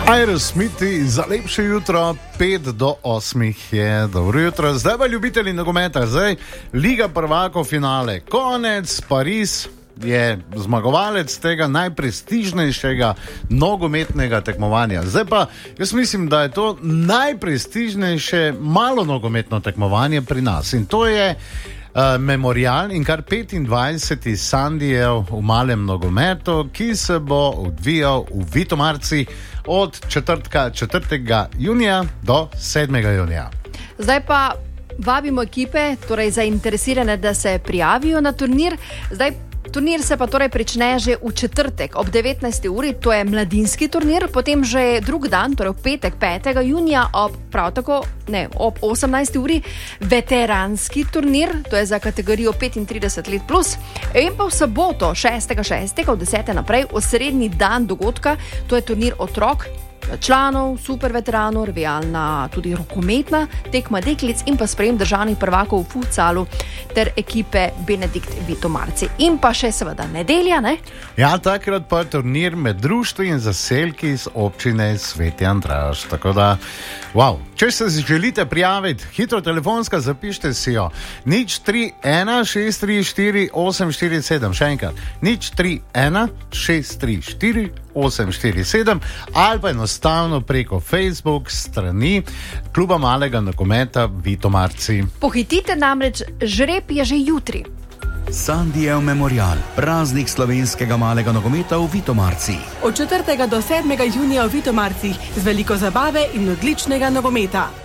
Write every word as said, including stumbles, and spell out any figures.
Aerosmithi za lepše jutro, pet do osmih je dobro jutro. Zdaj pa ljubitelji nogometa, zdaj Liga prvakov finale, konec, Pariz je zmagovalec tega najprestižnejšega nogometnega tekmovanja. Zdaj pa, jaz mislim, da je to najprestižnejše malo nogometno tekmovanje pri nas in to je Uh, memorial in kar petindvajseti Sandijev v malem nogometu, ki se bo odvijal v Vitomarci od četrtka, četrtega junija do sedmega junija. Zdaj pa vabimo ekipe, torej zainteresirane, da se prijavijo na turnir. Zdaj Turnir se pa torej prične že v četrtek ob devetnajsti uri, to je mladinski turnir, potem že drug dan, torej v petek petega junija ob prav tako, ne, ob osemnajsti uri veteranski turnir, to je za kategorijo petintrideset let plus, in pa v soboto šestega šestega od desete naprej osrednji dan dogodka, to je turnir otrok, članov, super veteranov, revijalna tudi rokometna tekma deklic in pa sprejem državnih prvakov v futsalu ter ekipe Benedikt Vitomarci. In pa še seveda nedelja, ne? Ja, takrat pa turnir med društvi in zaselki iz občine Sveti Andraž. Tako da, wow, če se želite prijaviti, hitro telefonska, zapište si jo. nič tri ena šest tri štiri osem štiri sedem, še enkrat. nič tri ena šest tri štiri osem štiri sedem ali pa enostavno preko Facebook strani Kluba malega nogometa Vitomarci. Pohitite namreč, žreb je že jutri. Sandijev memorial, praznik slovenskega malega nogometa v Vitomarci. Od četrtega do sedmega junija v Vitomarcih z veliko zabave in odličnega nogometa.